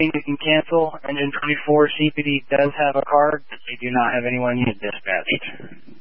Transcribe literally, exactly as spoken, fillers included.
thing you can cancel. Engine twenty-four C P D does have a card, but they do not have anyone yet dispatched.